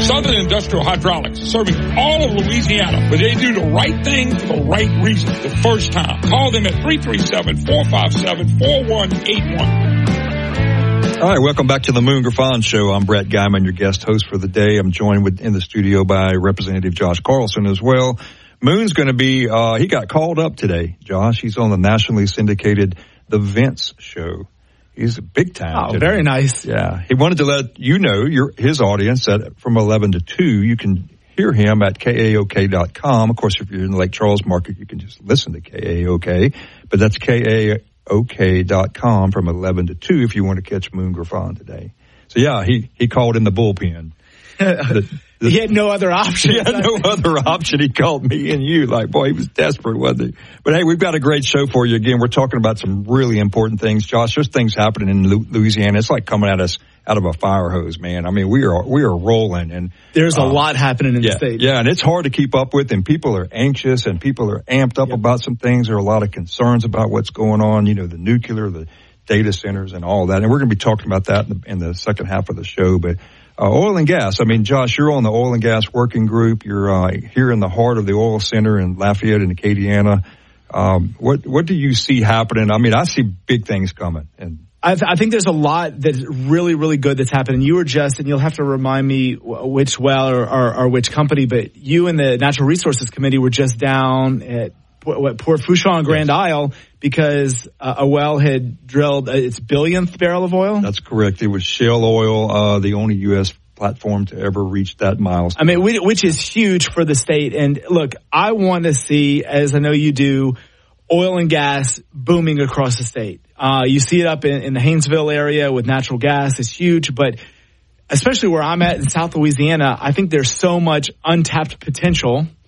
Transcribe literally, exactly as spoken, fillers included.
Southern Industrial Hydraulics, serving all of Louisiana, but they do the right thing for the right reason the first time. Call them at three three seven, four five seven, four one eight one. All right, welcome back to the Moon Griffon Show. I'm Brett Guyman, your guest host for the day. I'm joined with, in the studio by Representative Josh Carlson as well. Moon's going to be, uh, he got called up today, Josh. He's on the nationally syndicated The Vince Show. He's a big time. Oh, very nice. Yeah. He wanted to let you know, your his audience, that from eleven to two, you can hear him at K A O K dot com. Of course, if you're in the Lake Charles market, you can just listen to K A O K. But that's K A O K dot com from eleven to two if you want to catch Moon Griffon today. So, yeah, he, he called in the bullpen. the, the, he had no other option. He had no other option. He called me and you. Like, boy, he was desperate, wasn't he? But, hey, we've got a great show for you. Again, we're talking about some really important things. Josh, there's things happening in Louisiana. It's like coming at us out of a fire hose, man. I mean, we are we are rolling. And there's a um, lot happening in yeah, the state. Yeah, and it's hard to keep up with, and people are anxious, and people are amped up yep. about some things. There are a lot of concerns about what's going on, you know, the nuclear, the data centers, and all that. And we're going to be talking about that in the, in the second half of the show. But uh, oil and gas, I mean, Josh, you're on the oil and gas working group. You're uh, here in the heart of the oil center in Lafayette and Acadiana. Um, what what do you see happening? I mean, I see big things coming. And I, th- I think there's a lot that's really, really good that's happening. You were just, and you'll have to remind me which well or, or, or which company, but you and the Natural Resources Committee were just down at what, Port Fourchon and Grand yes. Isle because uh, a well had drilled its billionth barrel of oil. That's correct. It was shale oil, uh, the only U S platform to ever reach that milestone. I mean, we, which is huge for the state. And look, I want to see, as I know you do, oil and gas booming across the state. Uh, you see it up in, in the Haynesville area with natural gas. It's huge, but especially where I'm at in South Louisiana, I think there's so much untapped potential